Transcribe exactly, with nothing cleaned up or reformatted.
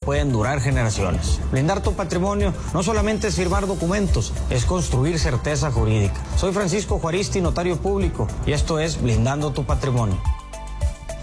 pueden durar generaciones. Blindar tu patrimonio no solamente es firmar documentos, es construir certeza jurídica. Soy Francisco Juaristi, notario público, y esto es Blindando tu Patrimonio.